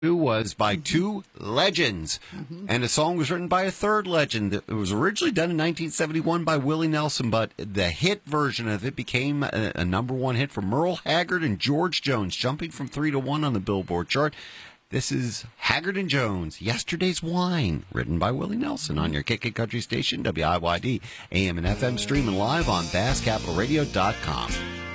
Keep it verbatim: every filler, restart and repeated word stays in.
was by two legends, mm-hmm. and the song was written by a third legend. It was originally done in nineteen seventy-one by Willie Nelson, but the hit version of it became a, a number one hit for Merle Haggard and George Jones, jumping from three to one on the Billboard chart. This is Haggard and Jones, Yesterday's Wine, written by Willie Nelson on your Kickin' Country station, W I Y D, A M and F M, streaming live on Bass Capital Radio dot com.